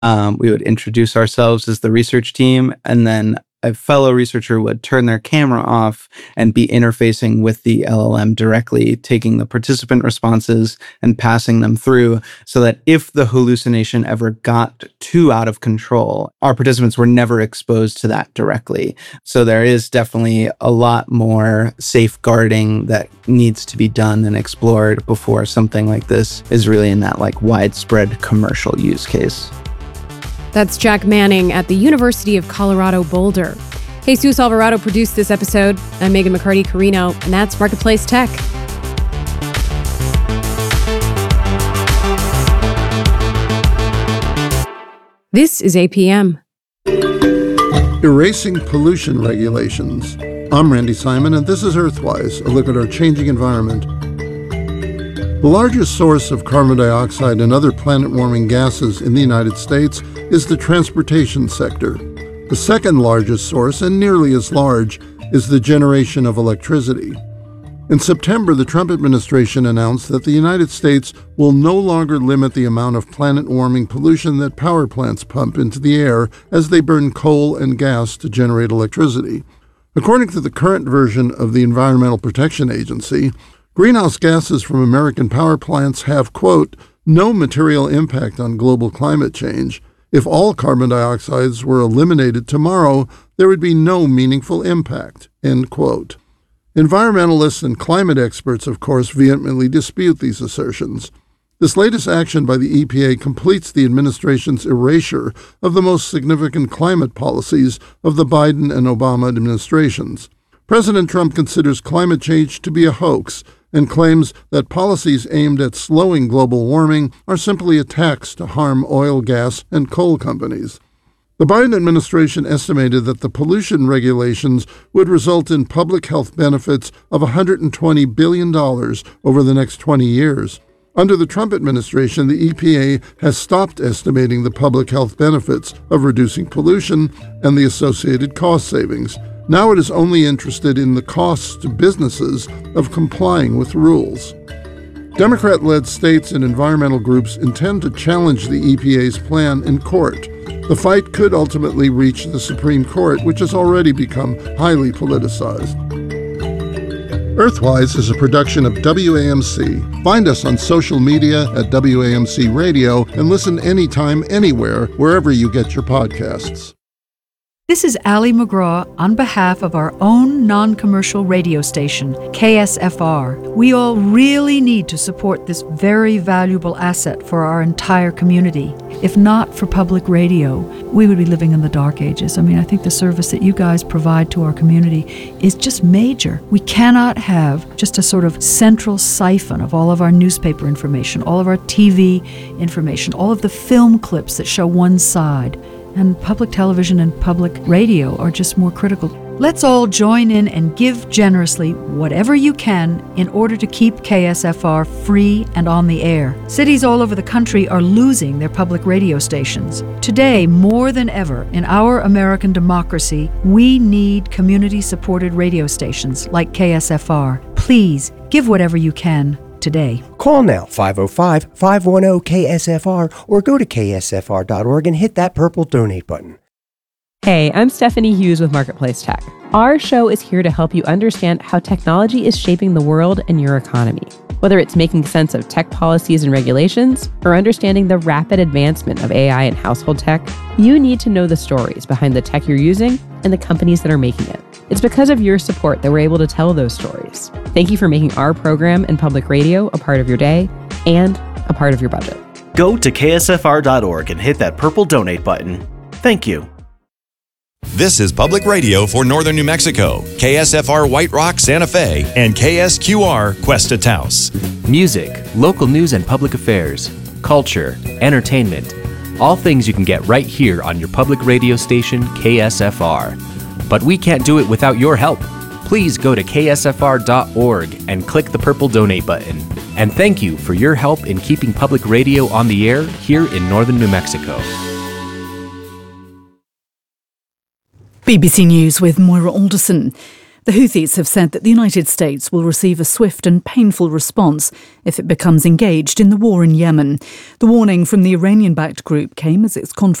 We would introduce ourselves as the research team, and then a fellow researcher would turn their camera off and be interfacing with the LLM directly, taking the participant responses and passing them through, so that if the hallucination ever got too out of control, our participants were never exposed to that directly. So there is definitely a lot more safeguarding that needs to be done and explored before something like this is really in that widespread commercial use case. That's Jack Manning at the University of Colorado Boulder. Jesus Alvarado produced this episode. I'm Megan McCarty-Carino, and that's Marketplace Tech. This is APM. Erasing pollution regulations. I'm Randy Simon, and this is Earthwise, a look at our changing environment. The largest source of carbon dioxide and other planet-warming gases in the United States is the transportation sector. The second largest source, and nearly as large, is the generation of electricity. In September, the Trump administration announced that the United States will no longer limit the amount of planet-warming pollution that power plants pump into the air as they burn coal and gas to generate electricity. According to the current version of the Environmental Protection Agency, greenhouse gases from American power plants have, quote, no material impact on global climate change. If all carbon dioxides were eliminated tomorrow, there would be no meaningful impact, end quote. Environmentalists and climate experts, of course, vehemently dispute these assertions. This latest action by the EPA completes the administration's erasure of the most significant climate policies of the Biden and Obama administrations. President Trump considers climate change to be a hoax and claims that policies aimed at slowing global warming are simply attacks to harm oil, gas, and coal companies. The Biden administration estimated that the pollution regulations would result in public health benefits of $120 billion over the next 20 years. Under the Trump administration, the EPA has stopped estimating the public health benefits of reducing pollution and the associated cost savings. Now it is only interested in the costs to businesses of complying with rules. Democrat-led states and environmental groups intend to challenge the EPA's plan in court. The fight could ultimately reach the Supreme Court, which has already become highly politicized. Earthwise is a production of WAMC. Find us on social media at WAMC Radio and listen anytime, anywhere, wherever you get your podcasts. This is Ali McGraw on behalf of our own non-commercial radio station, KSFR. We all really need to support this very valuable asset for our entire community. If not for public radio, we would be living in the dark ages. I mean, I think the service that you guys provide to our community is just major. We cannot have just a sort of central siphon of all of our newspaper information, all of our TV information, all of the film clips that show one side. And public television and public radio are just more critical. Let's all join in and give generously whatever you can in order to keep KSFR free and on the air. Cities all over the country are losing their public radio stations. Today, more than ever, in our American democracy, we need community-supported radio stations like KSFR. Please, give whatever you can today. Call now, 505-510-KSFR, or go to ksfr.org and hit that purple donate button. Hey, I'm Stephanie Hughes with Marketplace Tech. Our show is here to help you understand how technology is shaping the world and your economy. Whether it's making sense of tech policies and regulations, or understanding the rapid advancement of AI and household tech, you need to know the stories behind the tech you're using and the companies that are making it. It's because of your support that we're able to tell those stories. Thank you for making our program and public radio a part of your day and a part of your budget. Go to ksfr.org and hit that purple donate button. Thank you. This is Public Radio for Northern New Mexico, KSFR White Rock, Santa Fe, and KSQR Cuesta Taos. Music, local news and public affairs, culture, entertainment, all things you can get right here on your public radio station, KSFR. But we can't do it without your help. Please go to ksfr.org and click the purple donate button. And thank you for your help in keeping public radio on the air here in Northern New Mexico. BBC News with Moira Alderson. The Houthis have said that the United States will receive a swift and painful response if it becomes engaged in the war in Yemen. The warning from the Iranian-backed group came as its